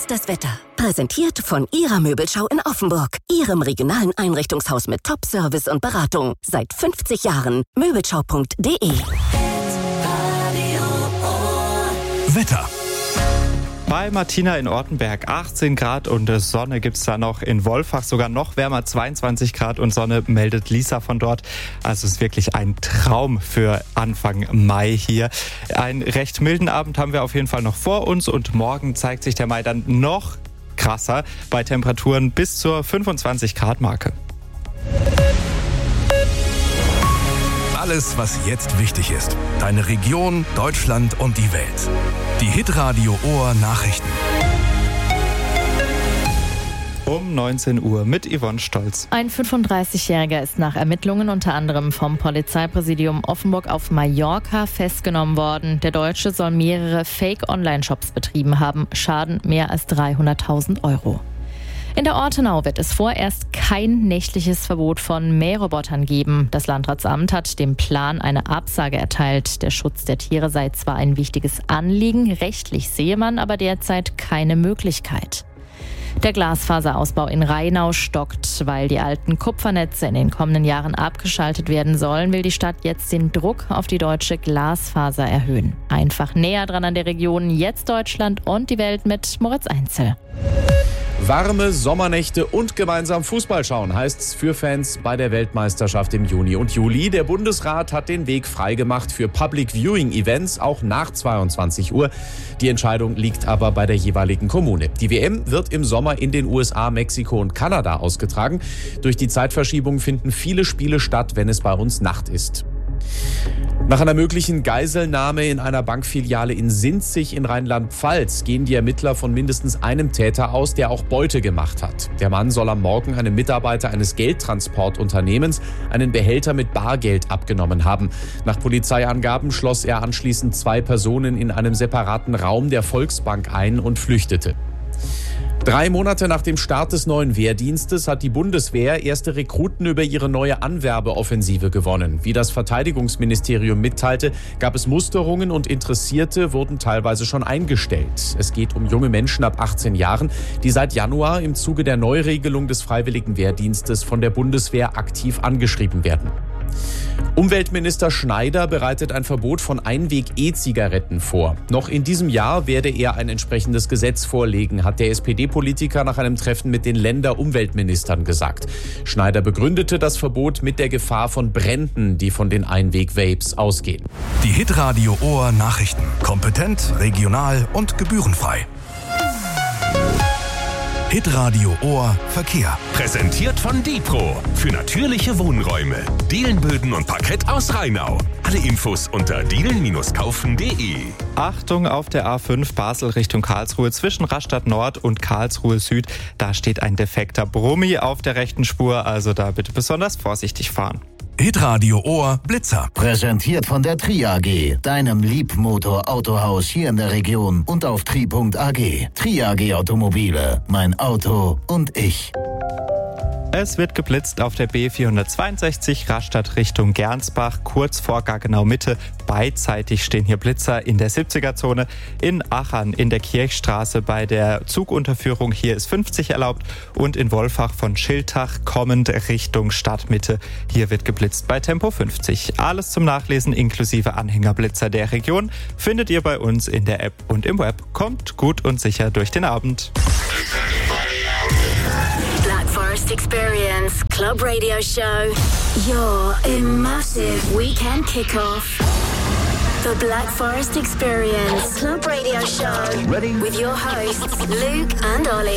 ist das Wetter. Präsentiert von Ihrer Möbelschau in Offenburg. Ihrem regionalen Einrichtungshaus mit Top-Service und Beratung. Seit 50 Jahren. Möbelschau.de. Wetter. Bei Martina in Ortenberg 18 Grad und Sonne gibt's da noch. In Wolfach sogar noch wärmer, 22 Grad und Sonne, meldet Lisa von dort. Also es ist wirklich ein Traum für Anfang Mai hier. Einen recht milden Abend haben wir auf jeden Fall noch vor uns und morgen zeigt sich der Mai dann noch krasser bei Temperaturen bis zur 25 Grad Marke. Alles, was jetzt wichtig ist. Deine Region, Deutschland und die Welt. Die Hitradio Ohr Nachrichten. Um 19 Uhr mit Yvonne Stolz. Ein 35-Jähriger ist nach Ermittlungen unter anderem vom Polizeipräsidium Offenburg auf Mallorca festgenommen worden. Der Deutsche soll mehrere Fake-Online-Shops betrieben haben. Schaden mehr als 300.000 Euro. In der Ortenau wird es vorerst kein nächtliches Verbot von Mährobotern geben. Das Landratsamt hat dem Plan eine Absage erteilt. Der Schutz der Tiere sei zwar ein wichtiges Anliegen, rechtlich sehe man aber derzeit keine Möglichkeit. Der Glasfaserausbau in Rheinau stockt. Weil die alten Kupfernetze in den kommenden Jahren abgeschaltet werden sollen, will die Stadt jetzt den Druck auf die deutsche Glasfaser erhöhen. Einfach näher dran an der Region, jetzt Deutschland und die Welt mit Moritz Einzel. Warme Sommernächte und gemeinsam Fußball schauen heißt's für Fans bei der Weltmeisterschaft im Juni und Juli. Der Bundesrat hat den Weg freigemacht für Public Viewing Events, auch nach 22 Uhr. Die Entscheidung liegt aber bei der jeweiligen Kommune. Die WM wird im Sommer in den USA, Mexiko und Kanada ausgetragen. Durch die Zeitverschiebung finden viele Spiele statt, wenn es bei uns Nacht ist. Nach einer möglichen Geiselnahme in einer Bankfiliale in Sinzig in Rheinland-Pfalz gehen die Ermittler von mindestens einem Täter aus, der auch Beute gemacht hat. Der Mann soll am Morgen einem Mitarbeiter eines Geldtransportunternehmens einen Behälter mit Bargeld abgenommen haben. Nach Polizeiangaben schloss er anschließend 2 Personen in einem separaten Raum der Volksbank ein und flüchtete. 3 Monate nach dem Start des neuen Wehrdienstes hat die Bundeswehr erste Rekruten über ihre neue Anwerbeoffensive gewonnen. Wie das Verteidigungsministerium mitteilte, gab es Musterungen und Interessierte wurden teilweise schon eingestellt. Es geht um junge Menschen ab 18 Jahren, die seit Januar im Zuge der Neuregelung des freiwilligen Wehrdienstes von der Bundeswehr aktiv angeschrieben werden. Umweltminister Schneider bereitet ein Verbot von Einweg-E-Zigaretten vor. Noch in diesem Jahr werde er ein entsprechendes Gesetz vorlegen, hat der SPD-Politiker nach einem Treffen mit den Länder-Umweltministern gesagt. Schneider begründete das Verbot mit der Gefahr von Bränden, die von den Einweg-Vapes ausgehen. Die Hitradio Ohr Nachrichten. Kompetent, regional und gebührenfrei. Hitradio Ohr Verkehr. Präsentiert von Dipro. Für natürliche Wohnräume. Dielenböden und Parkett aus Rheinau. Alle Infos unter dielen-kaufen.de. Achtung auf der A5 Basel Richtung Karlsruhe zwischen Rastatt Nord und Karlsruhe Süd. Da steht ein defekter Brummi auf der rechten Spur, also da bitte besonders vorsichtig fahren. Hitradio Ohr Blitzer. Präsentiert von der Tri AG, deinem Liebmotor-Autohaus hier in der Region und auf tri.ag. Tri AG Automobile, mein Auto und ich. Es wird geblitzt auf der B462 Rastatt Richtung Gernsbach, kurz vor Gaggenau Mitte. Beidseitig stehen hier Blitzer in der 70er-Zone. In Achern in der Kirchstraße bei der Zugunterführung, hier ist 50 erlaubt. Und in Wolfach von Schiltach kommend Richtung Stadtmitte, hier wird geblitzt bei Tempo 50. Alles zum Nachlesen inklusive Anhängerblitzer der Region findet ihr bei uns in der App und im Web. Kommt gut und sicher durch den Abend. Forest Experience Club Radio Show. Your immersive weekend kickoff. The Black Forest Experience Club Radio Show. Ready? With your hosts, Luke and Ollie.